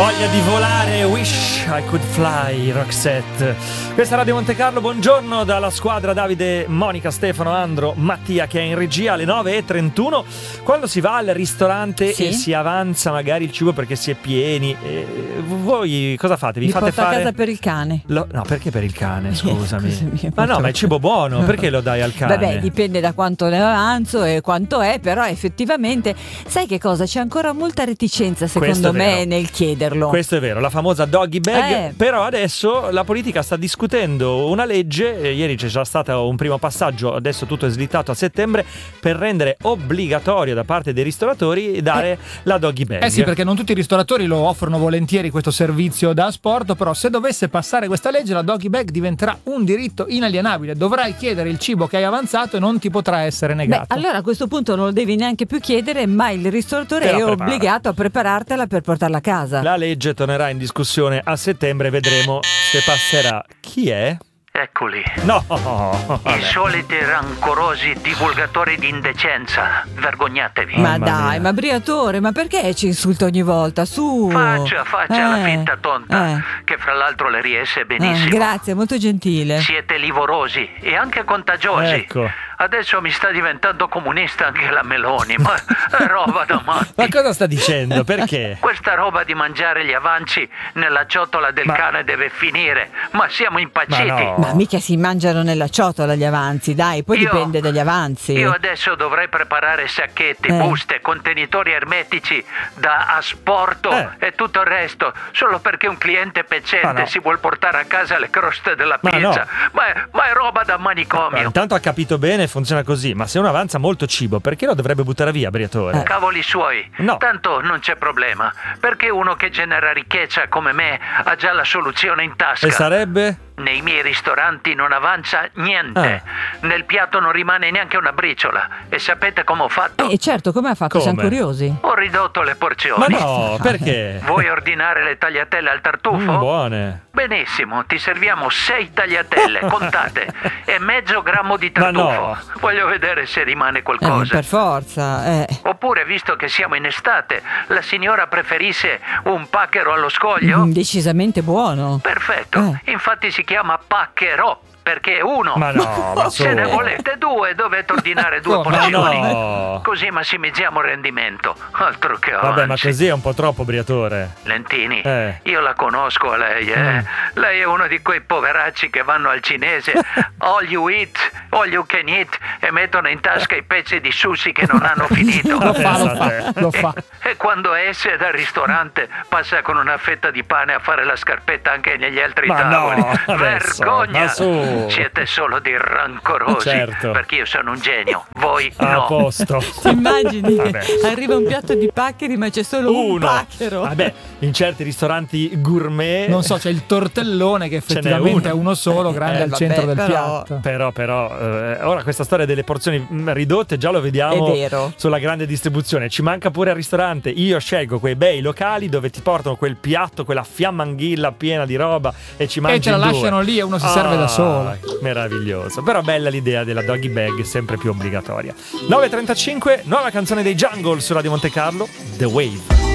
Voglia di volare, wish I could fly, Roxette. Questa è Radio Monte Carlo, buongiorno dalla squadra Davide, Monica, Stefano, Andro, Mattia che è in regia alle 9:31. Quando si va al ristorante e si avanza magari il cibo perché si è pieni, voi cosa fate? Vi fate porto fare a casa per il cane. No, perché per il cane, scusami. Ma no, ma è cibo buono, perché lo dai al cane? Vabbè, dipende da quanto ne avanzo e quanto è, però effettivamente sai che cosa? C'è ancora molta reticenza secondo me nel chiederlo. Questo è vero, la famosa doggy bag, però adesso la politica sta discutendo una legge, ieri c'è già stato un primo passaggio, adesso tutto è slittato a settembre, per rendere obbligatorio da parte dei ristoratori dare la doggy bag. Sì, perché non tutti i ristoratori lo offrono volentieri questo servizio da asporto, però se dovesse passare questa legge la doggy bag diventerà un diritto inalienabile, dovrai chiedere il cibo che hai avanzato e non ti potrà essere negato. Beh, allora a questo punto non lo devi neanche più chiedere, ma il ristoratore è obbligato a preparartela per portarla a casa. La legge tornerà in discussione a settembre, vedremo se passerà. Chi è? Eccoli. No! I soliti rancorosi divulgatori di indecenza. Vergognatevi. Ma dai, ma Briatore, ma perché ci insulta ogni volta? Su! Faccia la finta tonta, che fra l'altro le riesce benissimo. Grazie, molto gentile. Siete livorosi e anche contagiosi. Ecco. Adesso mi sta diventando comunista anche la Meloni, ma è roba da matti. Ma cosa sta dicendo? Perché? Questa roba di mangiare gli avanzi nella ciotola del cane deve finire, ma siamo impazziti. Ma mica si mangiano nella ciotola gli avanzi, dai, poi dipende dagli avanzi. Io adesso dovrei preparare sacchetti, buste, contenitori ermetici da asporto e tutto il resto, solo perché un cliente peccente si vuol portare a casa le croste della pizza. Ma è roba da manicomio. Intanto ha capito bene, funziona così, ma se uno avanza molto cibo, perché lo dovrebbe buttare via, Briatore? Cavoli suoi, tanto non c'è problema, perché uno che genera ricchezza come me ha già la soluzione in tasca. E sarebbe? Nei miei ristoranti non avanza niente, nel piatto non rimane neanche una briciola. E sapete come ho fatto? Certo, come ha fatto? Siamo curiosi. Ho ridotto le porzioni. Ma no, perché? Vuoi ordinare le tagliatelle al tartufo? Buone. Benissimo, ti serviamo 6 tagliatelle, contate, e mezzo grammo di tartufo. Ma no. Voglio vedere se rimane qualcosa. Per forza. Oppure, visto che siamo in estate, la signora preferisse un pacchero allo scoglio? Decisamente buono. Perfetto, infatti si chiama paccherò. Perché uno, ma no, ma se ne volete 2 dovete ordinare 2 porzioni, così massimizziamo il rendimento. Altro che avanzi. Vabbè, ma così è un po' troppo, Briatore. Lentini, io la conosco a lei, Lei è uno di quei poveracci che vanno al cinese, all you eat, all you can eat, e mettono in tasca i pezzi di sushi che non hanno finito. Lo fa. E quando esce dal ristorante passa con una fetta di pane a fare la scarpetta anche negli altri tavoli. Vergogna! Ma su. Siete solo dei rancorosi, perché io sono un genio, voi no. A posto. Ti immagini? Arriva un piatto di paccheri ma c'è solo un pacchero. Vabbè, in certi ristoranti gourmet, non so, c'è il tortellone che effettivamente è uno solo, grande al centro del piatto. Però ora questa storia delle porzioni ridotte già lo vediamo sulla grande distribuzione. Ci manca pure al ristorante. Io scelgo quei bei locali dove ti portano quel piatto, quella fiammanghilla piena di roba e ci mangi e ce la lasciano lì e uno si serve da solo. Meraviglioso. Però bella l'idea della doggy bag, sempre più obbligatoria. 9:35, nuova canzone dei Jungle su Radio Monte Carlo, The Wave.